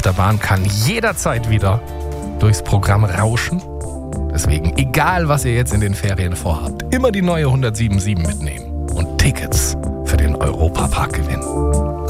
Achterbahn kann jederzeit wieder durchs Programm rauschen. Deswegen, egal was ihr jetzt in den Ferien vorhabt, immer die neue 107.7 mitnehmen und Tickets für den Europapark gewinnen.